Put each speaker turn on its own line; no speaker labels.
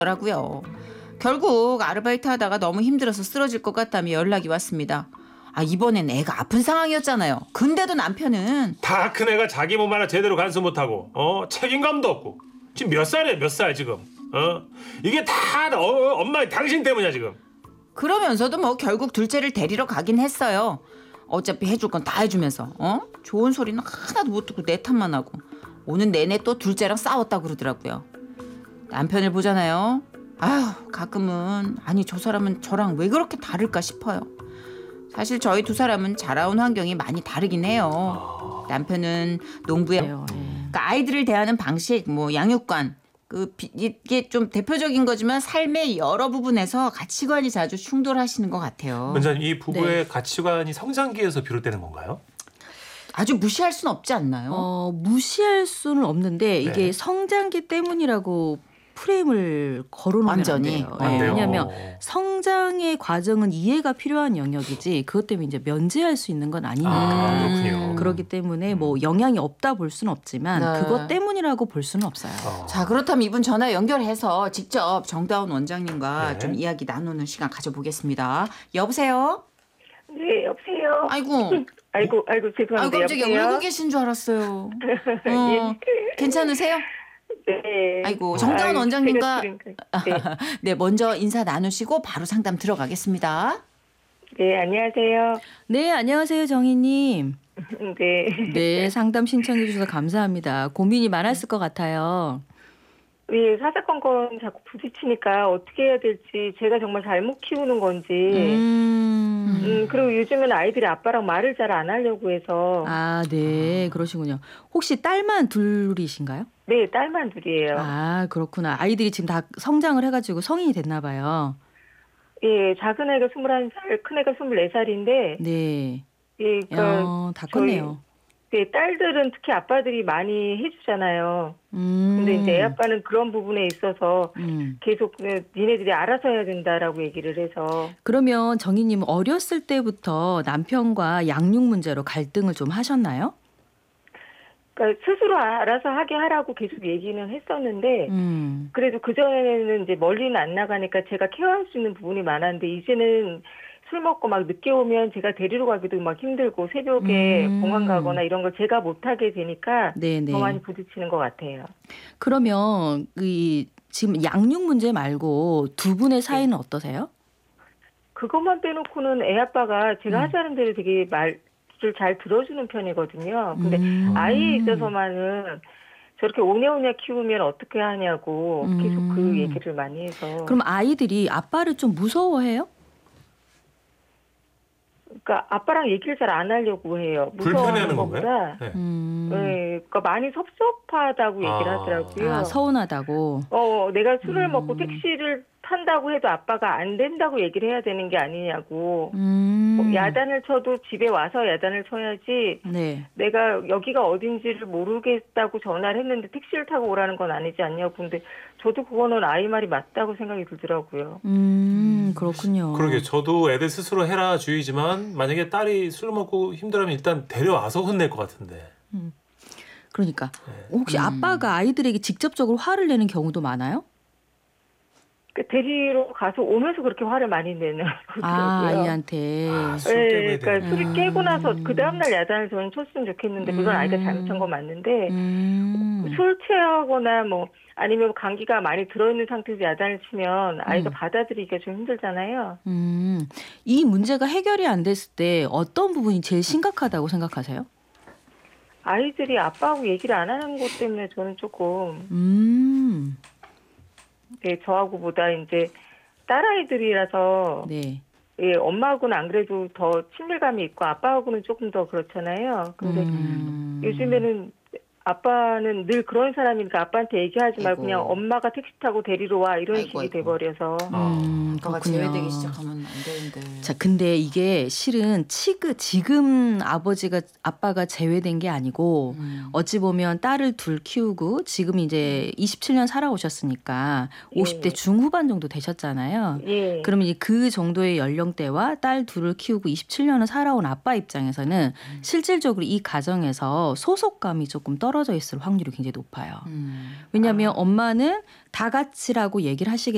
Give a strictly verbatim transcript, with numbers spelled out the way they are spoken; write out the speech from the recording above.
더라고요. 결국 아르바이트 하다가 너무 힘들어서 쓰러질 것 같다며 연락이 왔습니다. 아, 이번엔 애가 아픈 상황이었잖아요. 근데도 남편은
다 큰 애가 자기 몸 하나 제대로 간수 못하고 어 책임감도 없고 지금 몇 살이야 몇 살 지금 어 이게 다 어, 엄마 당신 때문이야 지금.
그러면서도 뭐 결국 둘째를 데리러 가긴 했어요. 어차피 해줄 건 다 해주면서 어? 좋은 소리는 하나도 못 듣고 내 탓만 하고 오는 내내 또 둘째랑 싸웠다고 그러더라고요. 남편을 보잖아요. 아휴, 가끔은 아니 저 사람은 저랑 왜 그렇게 다를까 싶어요. 사실 저희 두 사람은 자라온 환경이 많이 다르긴 해요. 남편은 농부에 그러니까 아이들을 대하는 방식, 뭐 양육관, 그 비, 이게 좀 대표적인 거지만 삶의 여러 부분에서 가치관이 자주 충돌하시는 것 같아요.
원장님, 이 부부의
네.
가치관이 성장기에서 비롯되는 건가요?
아주 무시할 수는 없지 않나요?
어, 무시할 수는 없는데 이게
네.
성장기 때문이라고 프레임을 걸어놓으면
완전히.
안 돼요.
안
네,
돼요.
왜냐하면 성장의 과정은 이해가 필요한 영역이지 그것 때문에 이제 면제할 수 있는 건 아니니까.
아, 그렇군요.
그렇기 때문에 뭐 영향이 없다 볼 수는 없지만
네.
그것 때문이라고 볼 수는 없어요.
어.
자, 그렇다면 이분 전화 연결해서 직접 정다운 원장님과
네.
좀 이야기 나누는 시간 가져보겠습니다. 여보세요?
네, 여보세요.
아이고,
아이고, 아이고,
아이고
죄송합니다.
깜짝이야.
여보세요?
울고 계신 줄 알았어요. 어, 괜찮으세요?
네.
아이고, 정다운
아유,
원장님과
제가 들은- 네.
네, 먼저 인사 나누시고 바로 상담 들어가겠습니다.
네, 안녕하세요.
네, 안녕하세요, 정희님.
네.
네, 상담 신청해 주셔서 감사합니다. 고민이 많았을 것 같아요.
왜 사사건건 자꾸 부딪히니까 어떻게 해야 될지 제가 정말 잘못 키우는 건지. 음,
음.
그리고 요즘은 아이들이 아빠랑 말을 잘 안 하려고 해서.
아, 네, 그러시군요. 혹시 딸만 둘이신가요?
네, 딸만 둘이에요.
아, 그렇구나. 아이들이 지금 다 성장을 해가지고 성인이 됐나 봐요.
예, 작은 애가 스물한 살, 큰 애가 스물네 살인데.
네.
예, 그러니까
어, 다 컸네요.
네, 딸들은 특히 아빠들이 많이 해주잖아요.
음.
근데 이제 애 아빠는 그런 부분에 있어서
음.
계속 니네들이 알아서 해야 된다라고 얘기를 해서.
그러면 정희님은 어렸을 때부터 남편과 양육 문제로 갈등을 좀 하셨나요?
그러니까 스스로 알아서 하게 하라고 계속 얘기는 했었는데
음.
그래도 그전에는 이제 멀리는 안 나가니까 제가 케어할 수 있는 부분이 많았는데 이제는 술 먹고 막 늦게 오면 제가 데리러 가기도 막 힘들고 새벽에
음.
공항 가거나 이런 걸 제가 못하게 되니까
네네.
더 많이 부딪히는 것 같아요.
그러면 이 지금 양육 문제 말고 두 분의 사이는 어떠세요?
그것만 빼놓고는 애 아빠가 제가
음.
하자는 대로 되게 말을 잘 들어주는 편이거든요. 근데
음.
아이에 있어서만은 저렇게 오냐오냐 키우면 어떻게 하냐고 계속 그
음.
얘기를 많이 해서.
그럼 아이들이 아빠를 좀 무서워해요?
그러니까 아빠랑 얘기를 잘 안 하려고 해요.
불편해하는
무서워하는
건가요?
것보다.
네.
음.
네, 그러니까 많이 섭섭하다고 얘기를
아.
하더라고요.
아, 서운하다고.
어, 내가 술을
음.
먹고 택시를 탄다고 해도 아빠가 안 된다고 얘기를 해야 되는 게 아니냐고.
음.
뭐 야단을 쳐도 집에 와서 야단을 쳐야지.
네.
내가 여기가 어딘지를 모르겠다고 전화를 했는데 택시를 타고 오라는 건 아니지 않냐고. 근데 저도 그거는 아이 말이 맞다고 생각이 들더라고요.
음, 그렇군요.
그러게 저도 애들 스스로 해라 주의지만 만약에 딸이 술 먹고 힘들어하면 일단 데려와서 혼낼 것 같은데.
그러니까
네.
혹시
음.
아빠가 아이들에게 직접적으로 화를 내는 경우도 많아요?
그 데리러 가서 오면서 그렇게 화를 많이 내는
아,
거더라고요.
아이한테.
아, 술
네,
때문에
그러니까
되는.
술이 깨고 나서 그 다음날 야단을 저는 쳤으면 좋겠는데 그건 아이가
음.
잘못한 건 맞는데
음.
술 취하거나 뭐 아니면 감기가 많이 들어있는 상태에서 야단을 치면 아이가
음.
받아들이기가 좀 힘들잖아요.
음. 이 문제가 해결이 안 됐을 때 어떤 부분이 제일 심각하다고 생각하세요?
아이들이 아빠하고 얘기를 안 하는 것 때문에 저는 조금
음.
네, 저하고보다 이제 딸아이들이라서
네.
예, 엄마하고는 안 그래도 더 친밀감이 있고 아빠하고는 조금 더 그렇잖아요. 근데
음.
요즘에는 아빠는 늘 그런 사람이니까 아빠한테 얘기하지 말고
아이고.
그냥 엄마가 택시 타고 데리러 와 이런
아이고,
식이
아이고.
돼버려서
음,
아빠가
그렇군요.
제외되기 시작하면 안 되는데.
자, 근데 이게 실은 치그 지금 아버지가 아빠가 제외된 게 아니고
음.
어찌 보면 딸을 둘 키우고 지금 이제 이십칠 년 살아오셨으니까 오십 대
예.
중후반 정도 되셨잖아요.
예.
그러면 이제 그 정도의 연령대와 딸 둘을 키우고 이십칠 년을 살아온 아빠 입장에서는 실질적으로 이 가정에서 소속감이 조금 떨어져 있을 확률이 굉장히 높아요.
음.
왜냐하면 엄마는 다 같이라고 얘기를 하시게